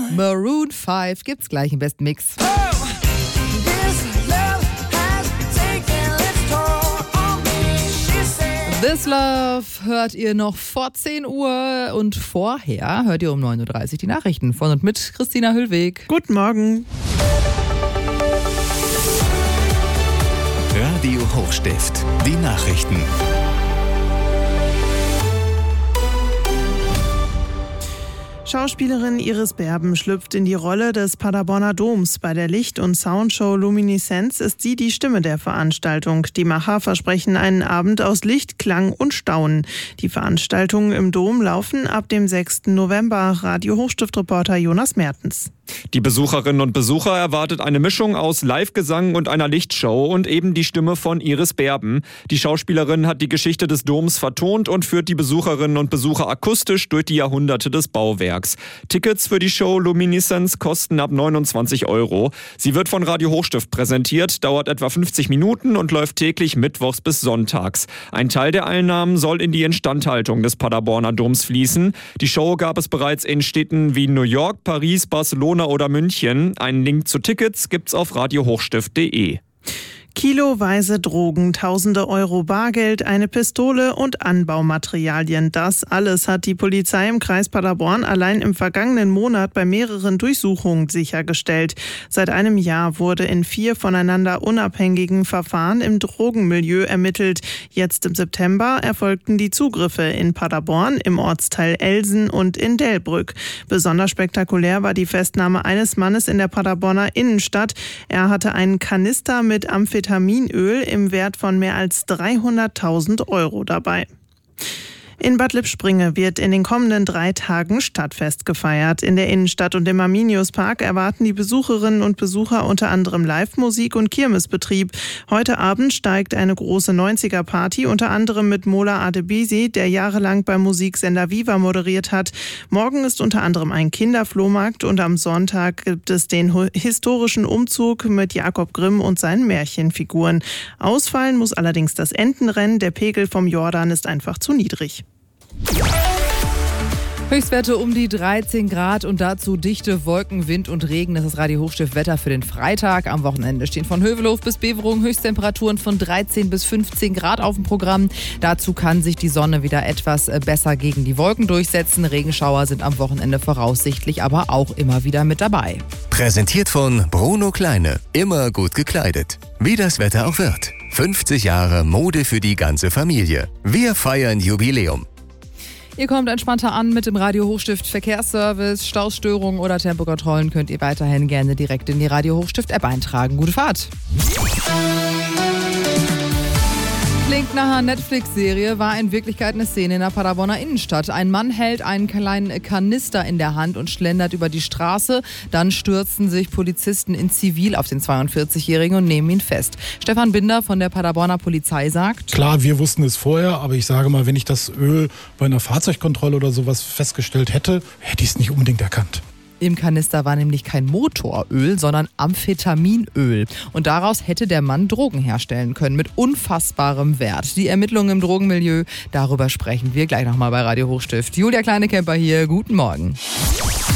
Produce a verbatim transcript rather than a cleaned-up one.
Maroon fünf gibt's gleich im besten Mix. Oh, this love has taken its toll on me, she said. This Love hört ihr noch vor zehn Uhr und vorher hört ihr um neun Uhr dreißig die Nachrichten von und mit Christina Hüllweg. Guten Morgen. Radio Hochstift, die Nachrichten. Schauspielerin Iris Berben schlüpft in die Rolle des Paderborner Doms. Bei der Licht- und Soundshow Lumineszenz ist sie die Stimme der Veranstaltung. Die Macher versprechen einen Abend aus Licht, Klang und Staunen. Die Veranstaltungen im Dom laufen ab dem sechsten November. Radio Hochstift-Reporter Jonas Mertens. Die Besucherinnen und Besucher erwartet eine Mischung aus Live-Gesang und einer Lichtshow und eben die Stimme von Iris Berben. Die Schauspielerin hat die Geschichte des Doms vertont und führt die Besucherinnen und Besucher akustisch durch die Jahrhunderte des Bauwerks. Tickets für die Show Lumineszenz kosten ab neunundzwanzig Euro. Sie wird von Radio Hochstift präsentiert, dauert etwa fünfzig Minuten und läuft täglich mittwochs bis sonntags. Ein Teil der Einnahmen soll in die Instandhaltung des Paderborner Doms fließen. Die Show gab es bereits in Städten wie New York, Paris, Barcelona oder München. Einen Link zu Tickets gibt's auf radio hochstift punkt de. Kiloweise Drogen, tausende Euro Bargeld, eine Pistole und Anbaumaterialien. Das alles hat die Polizei im Kreis Paderborn allein im vergangenen Monat bei mehreren Durchsuchungen sichergestellt. Seit einem Jahr wurde in vier voneinander unabhängigen Verfahren im Drogenmilieu ermittelt. Jetzt im September erfolgten die Zugriffe in Paderborn, im Ortsteil Elsen und in Delbrück. Besonders spektakulär war die Festnahme eines Mannes in der Paderborner Innenstadt. Er hatte einen Kanister mit Amphetamin Amphetaminöl im Wert von mehr als dreihunderttausend Euro dabei. In Bad Lippspringe wird in den kommenden drei Tagen Stadtfest gefeiert. In der Innenstadt und im Arminiuspark erwarten die Besucherinnen und Besucher unter anderem Live-Musik und Kirmesbetrieb. Heute Abend steigt eine große neunziger-Party, unter anderem mit Mola Adebisi, der jahrelang beim Musiksender Viva moderiert hat. Morgen ist unter anderem ein Kinderflohmarkt und am Sonntag gibt es den historischen Umzug mit Jakob Grimm und seinen Märchenfiguren. Ausfallen muss allerdings das Entenrennen. Der Pegel vom Jordan ist einfach zu niedrig. Höchstwerte um die dreizehn Grad und dazu dichte Wolken, Wind und Regen. Das ist Radio Hochstift Wetter für den Freitag. Am Wochenende stehen von Hövelhof bis Beverung Höchsttemperaturen von dreizehn bis fünfzehn Grad auf dem Programm. Dazu kann sich die Sonne wieder etwas besser gegen die Wolken durchsetzen. Regenschauer sind am Wochenende voraussichtlich aber auch immer wieder mit dabei. Präsentiert von Bruno Kleine. Immer gut gekleidet. Wie das Wetter auch wird. fünfzig Jahre Mode für die ganze Familie. Wir feiern Jubiläum. Ihr kommt entspannter an mit dem Radio Hochstift Verkehrsservice. Stausstörungen oder Tempokontrollen könnt ihr weiterhin gerne direkt in die Radio Hochstift App eintragen. Gute Fahrt! Klingt nach einer Netflix-Serie, war in Wirklichkeit eine Szene in der Paderborner Innenstadt. Ein Mann hält einen kleinen Kanister in der Hand und schlendert über die Straße. Dann stürzen sich Polizisten in Zivil auf den zweiundvierzigjährigen und nehmen ihn fest. Stefan Binder von der Paderborner Polizei sagt: Klar, wir wussten es vorher, aber ich sage mal, wenn ich das Öl bei einer Fahrzeugkontrolle oder sowas festgestellt hätte, hätte ich es nicht unbedingt erkannt. Im Kanister war nämlich kein Motoröl, sondern Amphetaminöl. Und daraus hätte der Mann Drogen herstellen können mit unfassbarem Wert. Die Ermittlungen im Drogenmilieu, darüber sprechen wir gleich nochmal bei Radio Hochstift. Julia Kleinekemper hier, guten Morgen.